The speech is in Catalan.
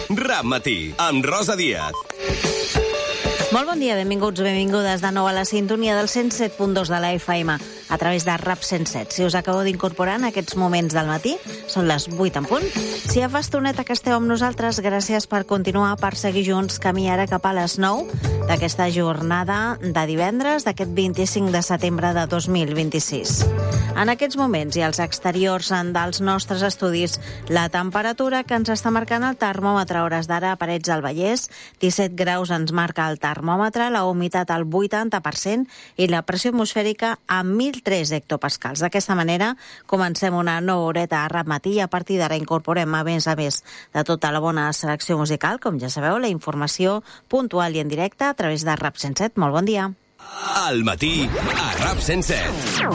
Rap Matí, amb Rosa Díaz. Molt bon dia, benvinguts, benvingudes de nou a la sintonia del 107.2 de la FM a través de Rap 107. Si us acabeu d'incorporar en aquests moments del matí, són les 8 en punt. Si ja fa estoneta que esteu amb nosaltres, gràcies per continuar, per seguir junts, camí ara cap a les 9 d'aquesta jornada de divendres, d'aquest 25 de setembre de 2026. En aquests moments i als exteriors dels nostres estudis, la temperatura que ens està marcant el termòmetre a hores d'ara a Parets del Vallès, 17 graus ens marca el termòmetre, la humitat al 80% i la pressió atmosfèrica a 1.003 hectopascals. D'aquesta manera, comencem una nova horeta a Rap Matí i a partir d'ara incorporem a més de tota la bona selecció musical, com ja sabeu, la informació puntual i en directe a través de Rap 107. Molt bon dia. Al matí, a Rap 107.